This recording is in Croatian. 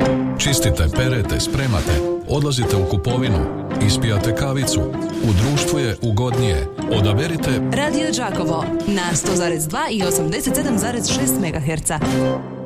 Čistite, perete, spremate, odlazite u kupovinu, ispijate kavicu, u društvu je ugodnije. Odaberite Radio Đakovo na 100,2 i 87,6 MHz.